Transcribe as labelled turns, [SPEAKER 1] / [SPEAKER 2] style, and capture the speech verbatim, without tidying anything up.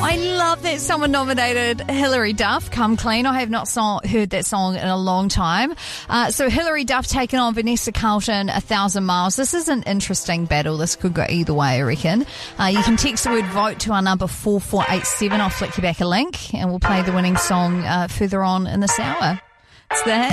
[SPEAKER 1] I love that someone nominated Hilary Duff, Come Clean. I have not saw, heard that song in a long time. Uh, so Hilary Duff taking on Vanessa Carlton, A Thousand Miles. This is an interesting battle. This could go either way, I reckon. Uh, you can text the word vote to our number four four eight seven. I'll flick you back a link and we'll play the winning song uh, further on in this hour. It's the hit.